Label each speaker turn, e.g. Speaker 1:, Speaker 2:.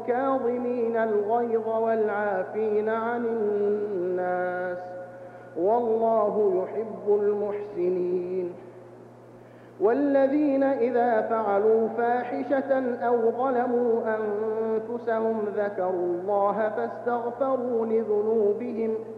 Speaker 1: والكاظمين الغيظ والعافين عن الناس والله يحب المحسنين. والذين إذا فعلوا فاحشة أو ظلموا أنفسهم ذكروا الله فاستغفروا لذنوبهم